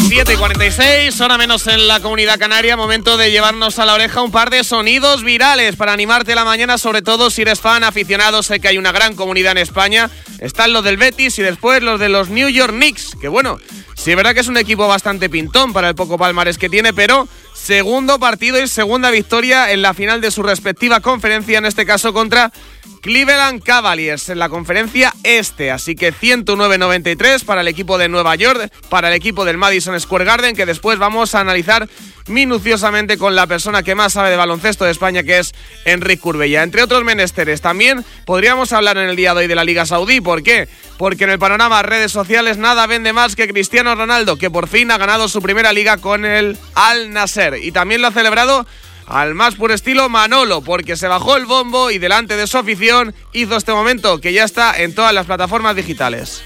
7:46, hora menos en la Comunidad Canaria. Momento de llevarnos a la oreja un par de sonidos virales para animarte la mañana, sobre todo si eres fan, aficionado. Sé que hay una gran comunidad en España. Están los del Betis y después los de los New York Knicks, que bueno, sí es verdad que es un equipo bastante pintón para el poco palmarés que tiene, pero segundo partido y segunda victoria en la final de su respectiva conferencia, en este caso contra Cleveland Cavaliers en la conferencia este. Así que 109-93 para el equipo de Nueva York, para el equipo del Madison Square Garden, que después vamos a analizar minuciosamente con la persona que más sabe de baloncesto de España, que es Enric Curbella. Entre otros menesteres, también podríamos hablar en el día de hoy de la Liga Saudí. ¿Por qué? Porque en el panorama redes sociales nada vende más que Cristiano Ronaldo, que por fin ha ganado su primera liga con el Al Nassr. Y también lo ha celebrado al más puro estilo Manolo, porque se bajó el bombo y delante de su afición hizo este momento que ya está en todas las plataformas digitales.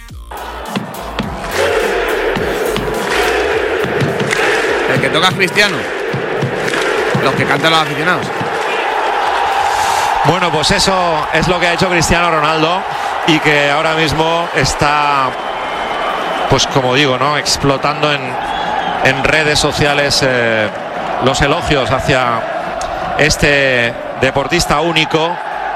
El que toca es Cristiano, los que cantan los aficionados. Bueno, pues eso es lo que ha hecho Cristiano Ronaldo y que ahora mismo está, pues como digo, ¿no?, explotando en redes sociales los elogios hacia este deportista único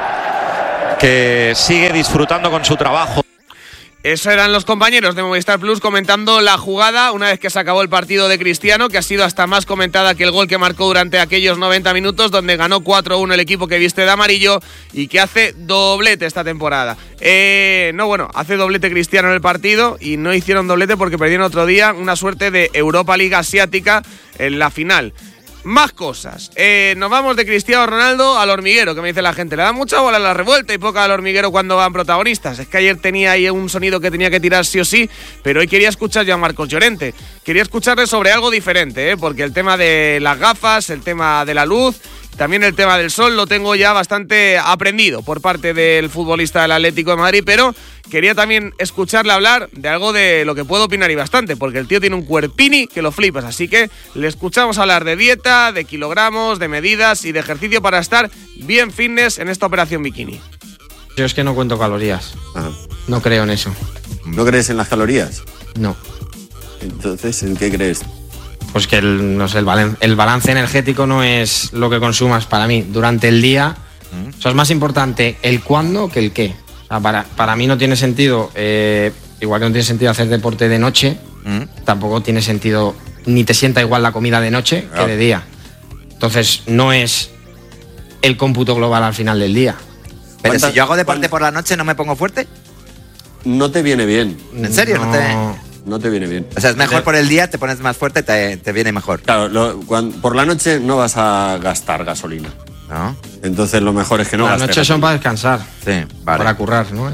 que sigue disfrutando con su trabajo. Eso eran los compañeros de Movistar Plus comentando la jugada una vez que se acabó el partido de Cristiano, que ha sido hasta más comentada que el gol que marcó durante aquellos 90 minutos, donde ganó 4-1 el equipo que viste de amarillo y que hace doblete esta temporada. Hace doblete Cristiano en el partido y no hicieron doblete porque perdieron otro día una suerte de Europa League asiática en la final. Más cosas. Nos vamos de Cristiano Ronaldo al hormiguero, que me dice la gente. Le da mucha bola a la revuelta y poca al hormiguero cuando van protagonistas. Es que ayer tenía ahí un sonido que tenía que tirar sí o sí, pero hoy quería escuchar ya a Marcos Llorente. Quería escucharle sobre algo diferente, porque el tema de las gafas, el tema de la luz, también el tema del sol lo tengo ya bastante aprendido por parte del futbolista del Atlético de Madrid, pero quería también escucharle hablar de algo de lo que puedo opinar y bastante, porque el tío tiene un cuerpini que lo flipas, así que le escuchamos hablar de dieta, de kilogramos, de medidas y de ejercicio para estar bien fitness en esta operación bikini. Yo es que no cuento calorías. Ah. No creo en eso. ¿No crees en las calorías? No. Entonces, ¿en qué crees? Pues que el balance energético no es lo que consumas para mí durante el día. O sea, es más importante el cuándo que el qué. O sea, para mí no tiene sentido, igual que no tiene sentido hacer deporte de noche, tampoco tiene sentido, ni te sienta igual la comida de noche que de día. Entonces, no es el cómputo global al final del día. Pero si yo hago deporte por la noche, ¿no me pongo fuerte? No te viene bien. ¿En serio? No te viene bien. O sea, es mejor por el día, te pones más fuerte, te viene mejor. Claro, por la noche no vas a gastar gasolina. ¿No? Entonces lo mejor es que no gastes. Las noches son para descansar. Sí, vale. Para currar, ¿no?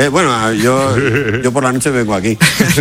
Yo por la noche vengo aquí.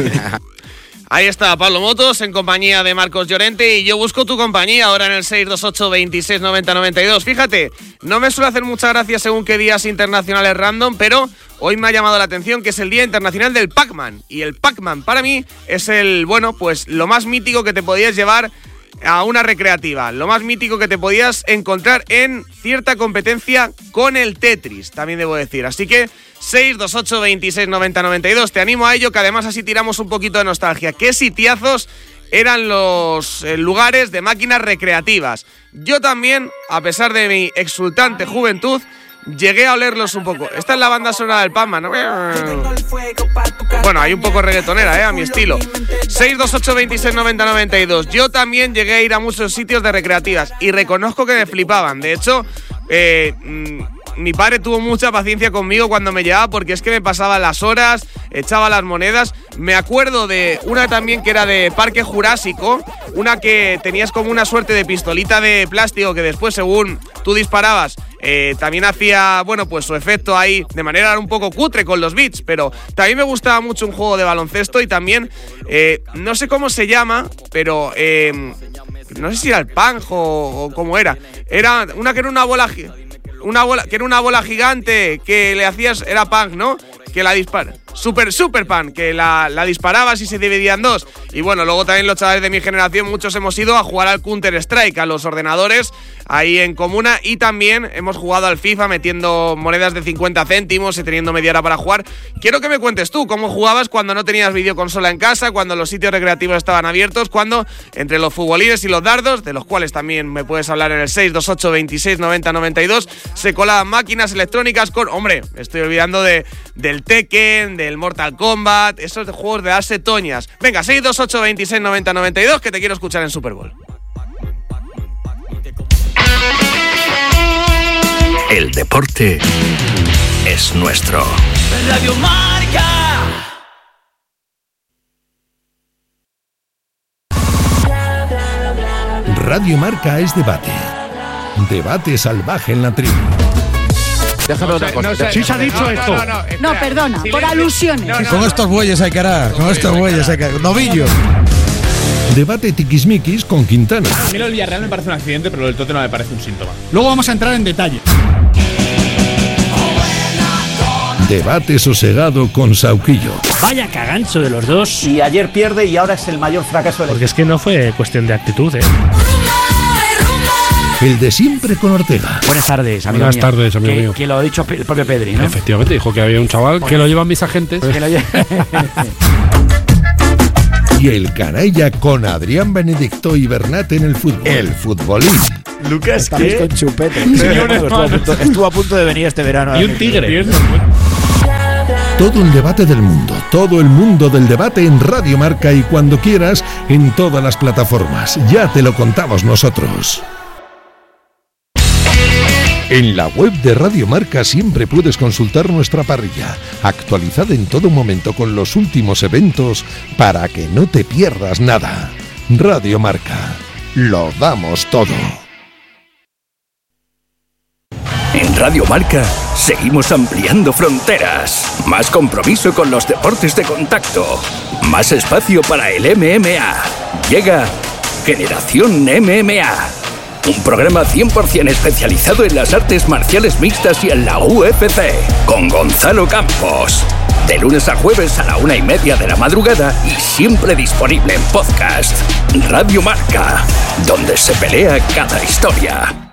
Ahí está Pablo Motos en compañía de Marcos Llorente y yo busco tu compañía ahora en el 628 26 90 92. Fíjate, no me suele hacer mucha gracia según qué días internacionales random, pero hoy me ha llamado la atención que es el Día Internacional del Pac-Man. Y el Pac-Man para mí es lo más mítico que te podías llevar a una recreativa, lo más mítico que te podías encontrar en cierta competencia con el Tetris, también debo decir. Así que 628 26 90 92, te animo a ello, que además así tiramos un poquito de nostalgia. ¿Qué sitiazos eran los lugares de máquinas recreativas? Yo también, a pesar de mi exultante juventud, llegué a olerlos un poco. Esta es la banda sonora del Pac-Man, ¿no? Bueno, hay un poco reggaetonera, a mi estilo. 628 26 90 92. Yo también llegué a ir a muchos sitios de recreativas y reconozco que me flipaban. De hecho, mi padre tuvo mucha paciencia conmigo cuando me llevaba, porque es que me pasaba las horas, echaba las monedas. Me acuerdo de una también que era de Parque Jurásico, una que tenías como una suerte de pistolita de plástico que después, según tú disparabas, también hacía, pues su efecto ahí de manera un poco cutre con los bits, pero también me gustaba mucho un juego de baloncesto y también, no sé cómo se llama, pero no sé si era el Pang o cómo era. Era una que era una bola gigante que le hacías, era Pang, ¿no? Que la dispara. Super Pan, que la disparabas y se dividía en dos. Y bueno, luego también los chavales de mi generación, muchos hemos ido a jugar al Counter-Strike, a los ordenadores, ahí en Comuna, y también hemos jugado al FIFA metiendo monedas de 50 céntimos y teniendo media hora para jugar. Quiero que me cuentes tú cómo jugabas cuando no tenías videoconsola en casa, cuando los sitios recreativos estaban abiertos, cuando entre los futbolines y los dardos, de los cuales también me puedes hablar en el 628 26 90 92, se colaban máquinas electrónicas con, hombre, estoy olvidando del Tekken, del Mortal Kombat, esos juegos de darse toñas. Venga, 628 26 90 92, que te quiero escuchar en Super Bowl. El deporte es nuestro. Radio Marca. Radio Marca es debate. Debate salvaje en la tribu. Déjame otra cosa. Sí se ha dicho esto. No, perdona, silencio. Por alusiones. Con estos bueyes hay que arar. Con estos bueyes hay que arar. Novillo. Debate tiquismiquis con Quintana. A mí lo del Villarreal me parece un accidente, pero lo del Tottenham me parece un síntoma. Luego vamos a entrar en detalle. Debate sosegado con Sauquillo. Vaya cagancho de los dos. Y ayer pierde y ahora es el mayor fracaso del Porque es que no fue cuestión de actitud, El de siempre con Ortega. Buenas tardes, amigo. Buenas tardes, amigo mío. Que lo ha dicho el propio Pedri, ¿no? Efectivamente, dijo que había un chaval que lo llevan mis agentes. Y el canalla con Adrián Benedicto y Bernat en el fútbol. El futbolín. Lucas, ¿qué? Con chupete. Estuvo a punto de venir este verano. Y un tigre. Todo el debate del mundo, todo el mundo del debate en Radio Marca y cuando quieras en todas las plataformas. Ya te lo contamos nosotros. En la web de Radio Marca siempre puedes consultar nuestra parrilla, actualizada en todo momento con los últimos eventos para que no te pierdas nada. Radio Marca, lo damos todo. En Radio Marca seguimos ampliando fronteras. Más compromiso con los deportes de contacto. Más espacio para el MMA. Llega Generación MMA. Un programa 100% especializado en las artes marciales mixtas y en la UFC. Con Gonzalo Campos. De lunes a jueves a la 1:30 de la madrugada y siempre disponible en podcast. Radio Marca, donde se pelea cada historia.